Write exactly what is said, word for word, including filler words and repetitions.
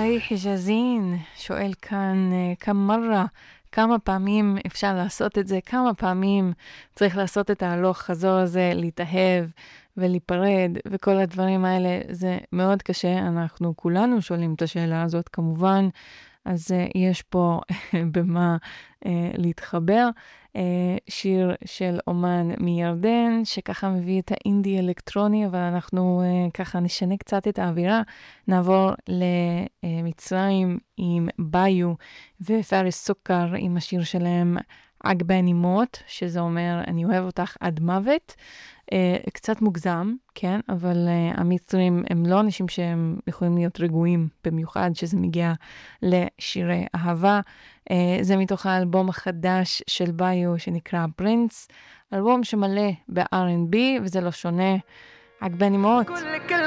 אחי חיג'אזין שואל כאן כמה מרה, כמה פעמים אפשר לעשות את זה, כמה פעמים צריך לעשות את ההלוך חזור הזה, להתאהב ולהיפרד וכל הדברים האלה. זה מאוד קשה, אנחנו כולנו שואלים את השאלה הזאת כמובן, אז uh, יש פה במה uh, להתחבר. Uh, שיר של אומן מירדן, שככה מביא את האינדי אלקטרוני, אבל אנחנו uh, ככה נשנה קצת את האווירה. נעבור למצרים עם ביו ופאריס סוכר עם השיר שלהם עגבני מות, שזה אומר אני אוהב אותך עד מוות. Uh, קצת מוגזם, כן? אבל uh, המצרים הם לא אנשים שהם יכולים להיות רגועים, במיוחד שזה מגיע לשירי אהבה. Uh, זה מתוך האלבום החדש של ביו שנקרא פרינס, אלבום שמלא ב-אר אנד בי, וזה לא שונה. עגבני מות.